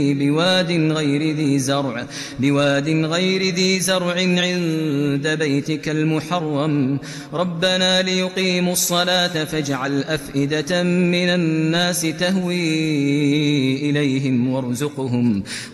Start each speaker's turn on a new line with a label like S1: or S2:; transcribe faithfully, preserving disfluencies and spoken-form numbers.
S1: بواد غير ذي زرع بواد غير ذي زرع عند بيتك المحرم ربنا ليقيموا الصلاة فاجعل أفئدة من الناس تهوي إليهم وارزقهم